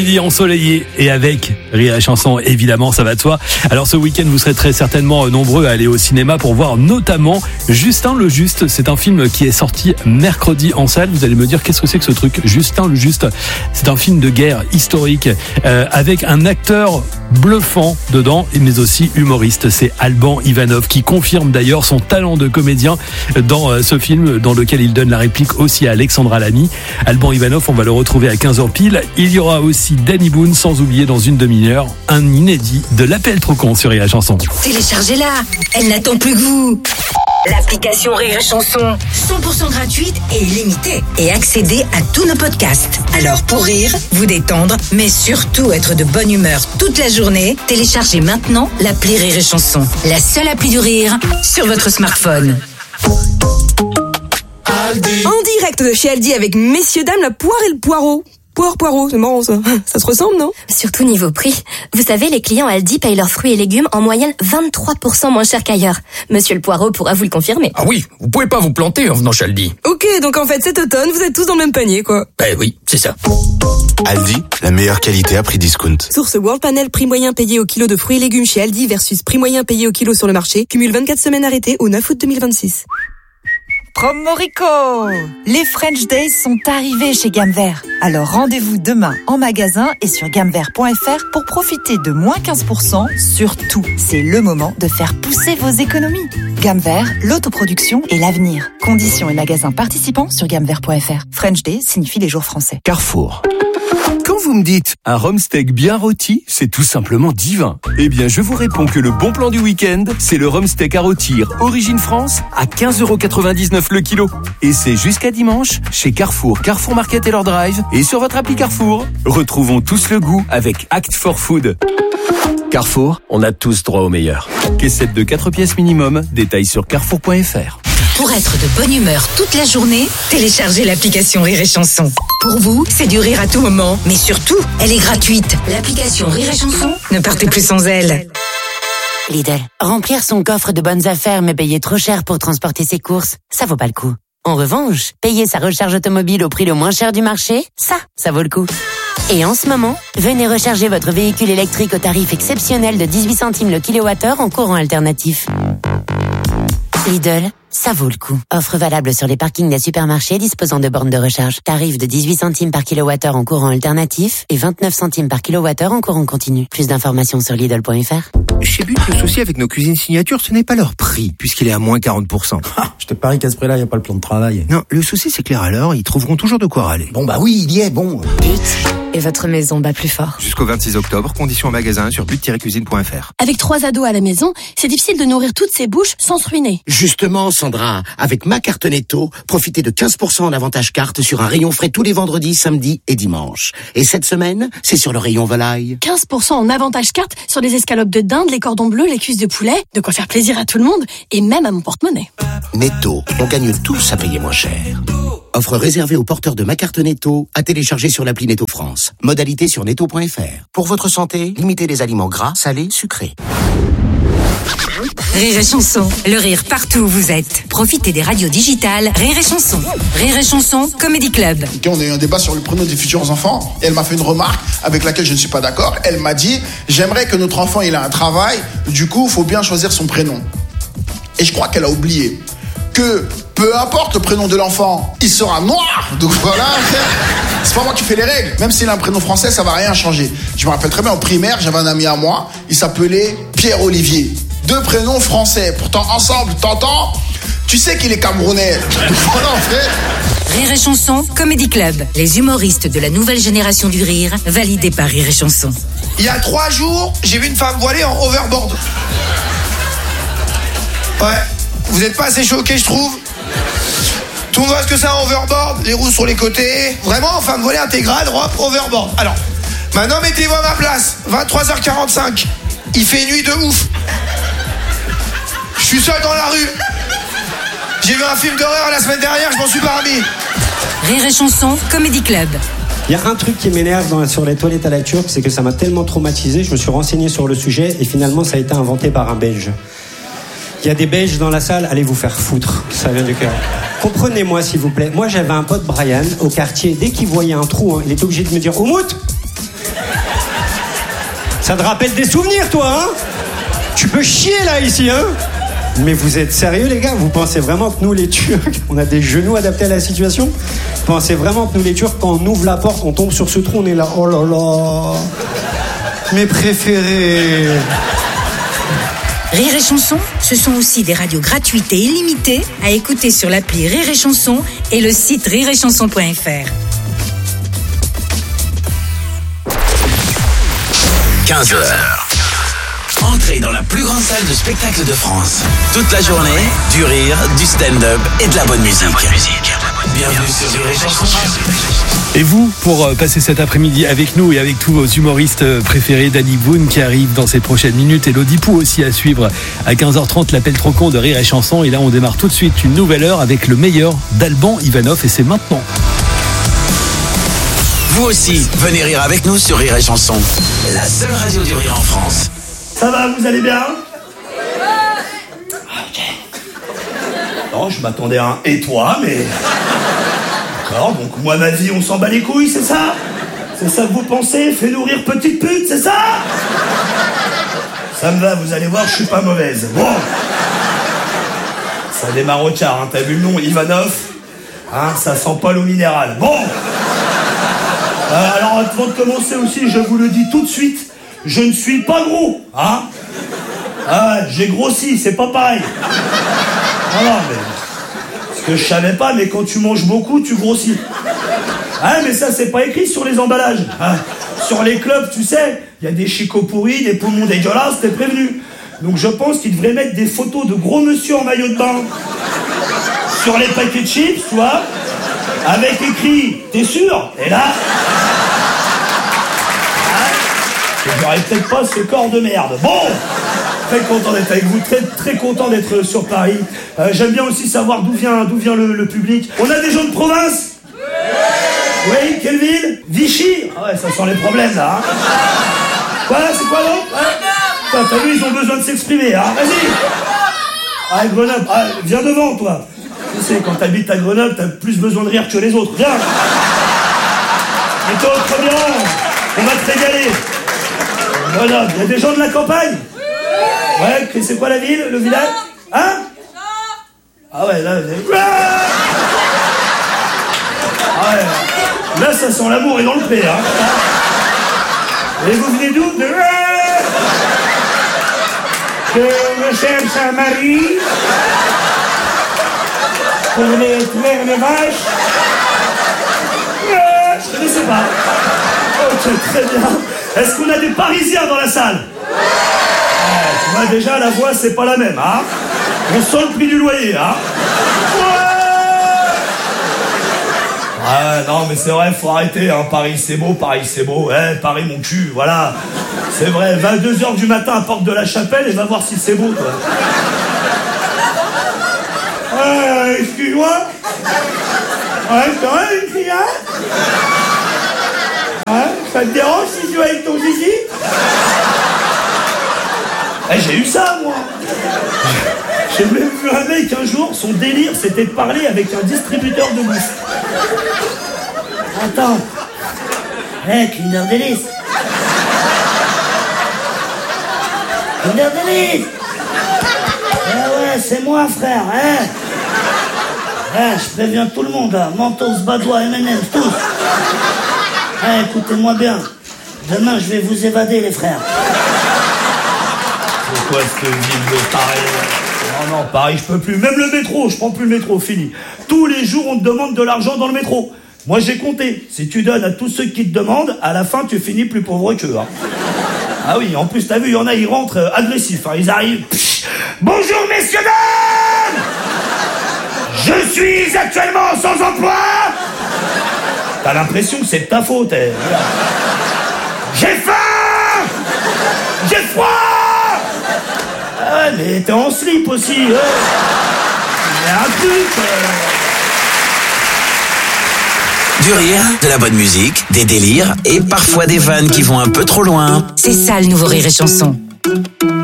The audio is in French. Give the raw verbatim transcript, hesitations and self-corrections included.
Midi ensoleillé et avec Rire et Chanson, évidemment, ça va de soi. Alors ce week-end, vous serez très certainement nombreux à aller au cinéma pour voir notamment Justin le Juste. C'est un film qui est sorti mercredi en salle. Vous allez me dire, qu'est-ce que c'est que ce truc, Justin le Juste? C'est un film de guerre historique euh, avec un acteur bluffant dedans, mais aussi humoriste. C'est Alban Ivanov qui confirme d'ailleurs son talent de comédien dans euh, ce film dans lequel il donne la réplique aussi à Alexandra Lamy. Alban Ivanov, on va le retrouver à quinze heures pile. Il y aura aussi Danny Boone, sans oublier dans une demi-heure un inédit de l'appel trop con sur Rire et Chanson. Téléchargez-la, elle n'attend plus que vous. L'application Rire et Chanson, cent pour cent gratuite et illimitée. Et accédez à tous nos podcasts. Alors pour rire, vous détendre, mais surtout être de bonne humeur toute la journée, téléchargez maintenant l'appli Rire et Chanson. La seule appli du rire sur votre smartphone. En direct de chez Aldi avec messieurs dames, la poire et le poireau. Poire, poireau, c'est marrant ça. Ça se ressemble, non? Surtout niveau prix. Vous savez, les clients Aldi payent leurs fruits et légumes en moyenne vingt-trois pour cent moins cher qu'ailleurs. Monsieur le Poireau pourra vous le confirmer. Ah oui, vous pouvez pas vous planter en venant chez Aldi. Ok, donc en fait cet automne, vous êtes tous dans le même panier, quoi. Ben oui, c'est ça. Aldi, la meilleure qualité à prix discount. Source World Panel, prix moyen payé au kilo de fruits et légumes chez Aldi versus prix moyen payé au kilo sur le marché. Cumule vingt-quatre semaines arrêtées au neuf août deux mille vingt-six. Promorico! Les French Days sont arrivés chez Gamme Vert. Alors rendez-vous demain en magasin et sur gamme vert point f r pour profiter de moins quinze pour cent sur tout. C'est le moment de faire pousser vos économies. Gamme Vert, l'autoproduction et l'avenir. Conditions et magasins participants sur gamme vert point f r. French Day signifie les jours français. Carrefour. Quand vous me dites un rhum steak bien rôti, c'est tout simplement divin. Eh bien, je vous réponds que le bon plan du week-end, c'est le rhum steak à rôtir Origine France à quinze euros quatre-vingt-dix-neuf le kilo. Et c'est jusqu'à dimanche chez Carrefour, Carrefour Market et leur drive et sur votre appli Carrefour. Retrouvons tous le goût avec Act for Food. Carrefour, on a tous droit au meilleur. Caissette de quatre pièces minimum, détails sur carrefour point f r. Pour être de bonne humeur toute la journée, téléchargez l'application Rire et Chanson. Pour vous, c'est du rire à tout moment. Mais surtout, elle est gratuite. L'application Rire et Chanson, ne partez plus sans elle. Lidl, remplir son coffre de bonnes affaires mais payer trop cher pour transporter ses courses, ça vaut pas le coup. En revanche, payer sa recharge automobile au prix le moins cher du marché, ça, ça vaut le coup. Et en ce moment, venez recharger votre véhicule électrique au tarif exceptionnel de dix-huit centimes le kilowattheure en courant alternatif. Lidl, ça vaut le coup. Offre valable sur les parkings des supermarchés disposant de bornes de recharge. Tarif de dix-huit centimes par kilowattheure en courant alternatif et vingt-neuf centimes par kilowattheure en courant continu. Plus d'informations sur Lidl point f r. Chez But, le souci avec nos cuisines signature, ce n'est pas leur prix, puisqu'il est à moins quarante pour cent. Ah, je te parie qu'à ce prix-là, il n'y a pas le plan de travail. Non, le souci, c'est que les râleurs, ils trouveront toujours de quoi râler. Bon, bah oui, il y est, bon. But, et votre maison bat plus fort. Jusqu'au vingt-six octobre, conditions en magasin sur but tiret cuisine point f r. Avec trois ados à la maison, c'est difficile de nourrir toutes ces bouches sans se ruiner. Justement, Sandra, avec ma carte Netto, profitez de quinze pour cent en avantage carte sur un rayon frais tous les vendredis, samedis et dimanches. Et cette semaine, c'est sur le rayon volaille. quinze pour cent en avantage carte sur les escalopes de dinde, les cordons bleus, les cuisses de poulet, de quoi faire plaisir à tout le monde et même à mon porte-monnaie. Netto, on gagne tous à payer moins cher. Offre réservée aux porteurs de ma carte Netto, à télécharger sur l'appli Netto France. Modalité sur netto point f r. Pour votre santé, limitez les aliments gras, salés, sucrés. Rire et Chanson, le rire partout où vous êtes. Profitez des radios digitales Rire et Chanson. Rire et Chanson, Comedy Club. Okay, on a eu un débat sur le prénom des futurs enfants. Et elle m'a fait une remarque avec laquelle je ne suis pas d'accord. Elle m'a dit, j'aimerais que notre enfant il a un travail, du coup il faut bien choisir son prénom. Et je crois qu'elle a oublié que peu importe le prénom de l'enfant, il sera noir. Donc voilà, c'est pas moi qui fais les règles. Même s'il a un prénom français, ça va rien changer. Je me rappelle très bien, en primaire, j'avais un ami à moi, il s'appelait Pierre-Olivier. Deux prénoms français, pourtant ensemble, t'entends? Tu sais qu'il est camerounais. Voilà, en fait. Rire et Chanson, Comedy Club. Les humoristes de la nouvelle génération du rire, validés par Rire et Chanson. Il y a trois jours, j'ai vu une femme voilée en overboard. Ouais. Vous n'êtes pas assez choqués, je trouve. Tout le monde voit ce que c'est un overboard, les roues sur les côtés. Vraiment, femme voilée intégrale, robe, overboard. Alors, maintenant mettez-vous à ma place. vingt-trois heures quarante-cinq. Il fait nuit de ouf. Je suis seul dans la rue. J'ai vu un film d'horreur la semaine dernière, je m'en suis pas remis. Rire et Chanson, Comedy Club. Il y a un truc qui m'énerve dans, sur les toilettes à la turque, c'est que ça m'a tellement traumatisé, je me suis renseigné sur le sujet et finalement ça a été inventé par un Belge. Il y a des Belges dans la salle, allez vous faire foutre, ça vient du cœur. Comprenez-moi s'il vous plaît, moi j'avais un pote Brian au quartier, dès qu'il voyait un trou, hein, il était obligé de me dire « Oumout !» Ça te rappelle des souvenirs, toi, hein? Tu peux chier, là, ici, hein? Mais vous êtes sérieux, les gars? Vous pensez vraiment que nous, les Turcs, on a des genoux adaptés à la situation? Vous pensez vraiment que nous, les Turcs, quand on ouvre la porte, on tombe sur ce trou, on est là, oh là là, mes préférés. Rire et Chanson, ce sont aussi des radios gratuites et illimitées à écouter sur l'appli Rire et Chanson et le site rire et chanson point f r. quinze heures. Entrez dans la plus grande salle de spectacle de France. Toute la journée, du rire, du stand-up et de la bonne musique. Bienvenue sur Rire et Chanson. Et vous, pour passer cet après-midi avec nous et avec tous vos humoristes préférés, Danny Boone qui arrive dans ces prochaines minutes, Elodie Pou aussi à suivre à quinze heures trente, l'appel trop con de Rire et Chanson. Et là, on démarre tout de suite une nouvelle heure avec le meilleur d'Alban Ivanov et c'est maintenant. Vous aussi, venez rire avec nous sur Rire et Chanson. La seule radio du rire en France. Ça va, vous allez bien? Ok. Non, je m'attendais à un « et toi », mais... D'accord, donc moi, ma vie, on s'en bat les couilles, c'est ça? C'est ça que vous pensez? Fais-nous rire, petite pute, c'est ça? Ça me va, vous allez voir, je suis pas mauvaise. Bon. Ça démarre au quart, hein, t'as vu le nom, Ivanov? Hein, ça sent pas l'eau minérale. Bon. Euh, alors, avant de commencer aussi, je vous le dis tout de suite, je ne suis pas gros, hein? Ah, j'ai grossi, c'est pas pareil. Non, non, mais... Ce que je savais pas, mais quand tu manges beaucoup, tu grossis. Ah, mais ça, c'est pas écrit sur les emballages. Hein. Sur les clubs, tu sais, il y a des chicots pourris, des poumons dégueulasses, t'es prévenu. Donc je pense qu'ils devraient mettre des photos de gros monsieur en maillot de bain sur les paquets de chips, tu vois, avec écrit « T'es sûr ?» Et là... J'aurais peut-être pas ce corps de merde. Bon, très content d'être avec vous, très très content d'être sur Paris. Euh, j'aime bien aussi savoir d'où vient d'où vient le, le public. On a des gens de province? Oui. Oui, quelle ville? Vichy? Ah ouais, ça sent les problèmes là. Hein. Quoi? C'est quoi donc? Ouais. T'as vu, ils ont besoin de s'exprimer. Hein. Vas-y. Ah, Grenoble. Ah, viens devant, toi. Tu sais, quand t'habites à Grenoble, t'as plus besoin de rire que les autres. Viens. Et toi, très bien. On va te régaler. Voilà, il y a des gens de la campagne? Ouais, c'est quoi la ville, le village? Hein? Ah ouais, là... Ah ouais, là, ça sent l'amour et dans le pré, hein. Et vous venez d'où? De... Je me cherche un mari pour les tuer les vaches. Je ne sais pas. Ok, très bien. Est-ce qu'on a des Parisiens dans la salle? Ouais, tu vois, déjà, la voix, c'est pas la même, hein? On sent le prix du loyer, hein? Ouais, ouais, non, mais c'est vrai, faut arrêter, hein. Paris, c'est beau, Paris, c'est beau. Ouais, Paris, mon cul, voilà. C'est vrai, va à deux heures du matin à Porte de la Chapelle et va voir si c'est beau, toi. Ouais, excuse-moi. Ouais, c'est vrai, une fille, hein? Hein? Ça te dérange si tu vas avec ton zizi? Eh, j'ai eu ça, moi. J'ai même vu un mec un jour, son délire, c'était de parler avec un distributeur de bouffe. Attends. Eh, hey, Kinder Delice. Kinder Delice. Eh ouais, c'est moi, frère, hein. Eh, je préviens tout le monde, là. Mentos, Badois, M and M's, tous. Eh, écoutez-moi bien. Demain, je vais vous évader, les frères. C'est quoi cette ville de Paris? Non, non, Paris, je peux plus. Même le métro, je prends plus le métro, fini. Tous les jours, on te demande de l'argent dans le métro. Moi, j'ai compté. Si tu donnes à tous ceux qui te demandent, à la fin, tu finis plus pauvre qu'eux. Hein. Ah oui, en plus, t'as vu, il y en a, ils rentrent euh, agressifs. Hein. Ils arrivent... Psh, bonjour, messieurs, dames! Je suis actuellement sans emploi! T'as l'impression que c'est de ta faute. Eh. J'ai faim! J'ai froid! Ah, mais t'es en slip aussi. Il y a un truc. Du rire, de la bonne musique, des délires et parfois des vannes qui vont un peu trop loin. C'est ça le nouveau Rire et Chanson.